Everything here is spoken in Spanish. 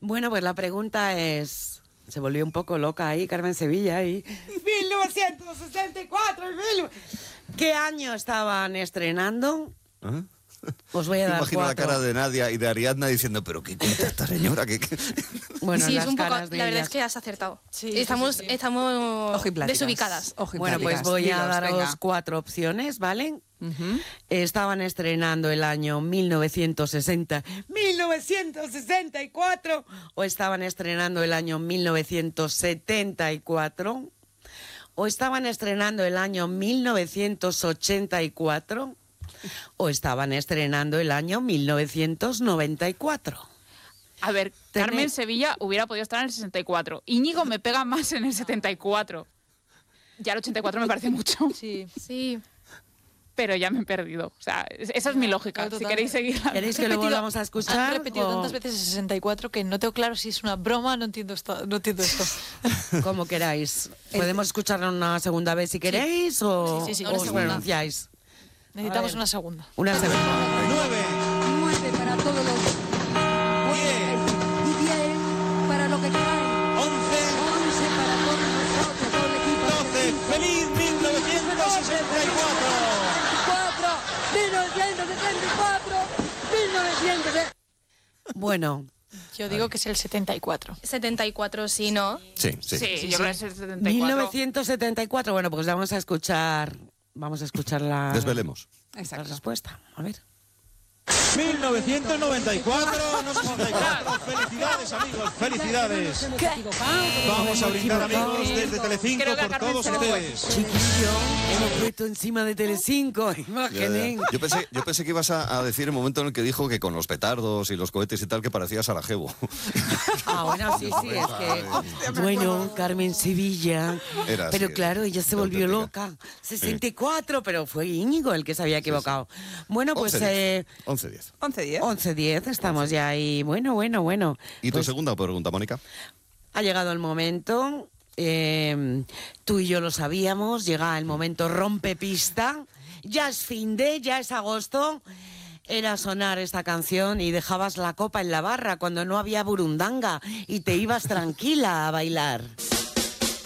Bueno, pues la pregunta es... Se volvió un poco loca ahí, Carmen Sevilla, y 1964. ¿Qué año estaban estrenando? ¿Ah? Os voy a dar Imagino 4. la cara de Nadia y de Ariadna diciendo, pero ¿qué cuenta esta señora? Bueno, sí, las es un poco, caras de la verdad ellas. es que has acertado. Sí, estamos sí. estamos desubicadas. Bueno, pues voy a daros venga. 4 opciones, ¿vale? Ujú. Estaban estrenando el año 1964 o estaban estrenando el año 1974 o estaban estrenando el año 1984 o estaban estrenando el año 1994. A ver, Carmen Sevilla hubiera podido estar en el 64. Íñigo me pega más en el 74. Ya el 84 me parece mucho. Sí. Sí. Pero ya me he perdido. O sea, esa es mi lógica. Total. Si queréis seguir. ¿Queréis que lo volvamos a escuchar? Han repetido o tantas veces el 64 que no tengo claro si es una broma, no entiendo esto. como queráis? ¿Podemos escucharlo una segunda vez si queréis o Sí, os segunda. pronunciáis? Necesitamos una segunda. Una segunda. 9 para todos los 10 y 10 para lo que queráis. 11 para todos nosotros, todo el equipo. 12. ¡Feliz 1964! 1974, 1974. Bueno, Yo digo que es el 74. 74, sí, ¿no? Sí. Sí, yo creo que es el 74. 1974. Bueno, pues vamos a escuchar la Desvelemos. la respuesta. A ver. 1994, no 64. Felicidades, amigos, felicidades. Vamos a brindar, amigos, desde Telecinco Creo que a por Carmen todos se le fue. ustedes. Chiquillo, hemos puesto encima de Telecinco. Imaginen. Yo pensé que ibas a decir el momento en el que dijo que con los petardos y los cohetes y tal que parecía Sarajevo. Ah, bueno, sí, es que... Bueno, Carmen Sevilla. Era Pero así, claro, ella se volvió auténtica. loca. 64, pero fue Íñigo el que se había equivocado. Bueno, pues 11-10. 11-10. 11-10, estamos ya ahí. Bueno. ¿Y tu Pues segunda pregunta, Mónica? ha llegado el momento. Tú y yo lo sabíamos. Llega el momento rompepista. Ya es fin de, ya es agosto. Era sonar esta canción y dejabas la copa en la barra cuando no había burundanga y te ibas tranquila a bailar.